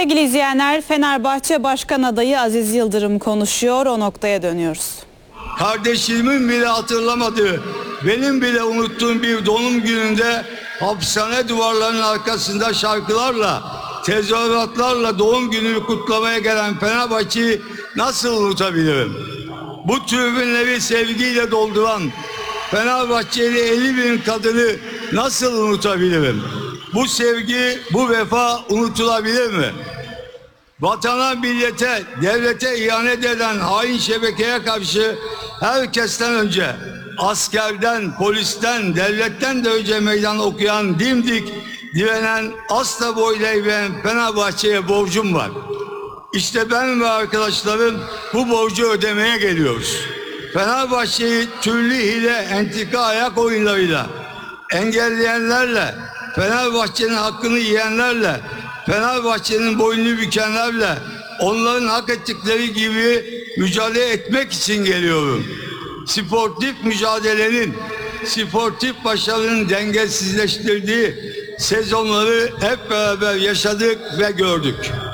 Sevgili izleyenler, Fenerbahçe Başkan Adayı Aziz Yıldırım konuşuyor. O noktaya dönüyoruz. Kardeşimin bile hatırlamadığı, benim bile unuttuğum bir doğum gününde hapishane duvarlarının arkasında şarkılarla, tezahüratlarla doğum gününü kutlamaya gelen Fenerbahçe'yi nasıl unutabilirim? Bu tribünleri sevgiyle dolduran Fenerbahçeli 50.000 kadını nasıl unutabilirim? Bu sevgi, bu vefa unutulabilir mi? Vatana, millete, devlete ihanet eden hain şebekeye karşı herkesten önce, askerden, polisten, devletten de önce meydan okuyan, dimdik direnen, asla boyun eğmeyen Fenerbahçe'ye borcum var. İşte ben ve arkadaşlarım bu borcu ödemeye geliyoruz. Fenerbahçe'yi türlü hile, entrika, ayak oyunlarıyla engelleyenlerle, Fenerbahçe'nin hakkını yiyenlerle, Fenerbahçe'nin boynunu bükenlerle, onların hak ettikleri gibi mücadele etmek için geliyorum. Sportif mücadelenin, sportif başarının dengesizleştirdiği sezonları hep beraber yaşadık ve gördük.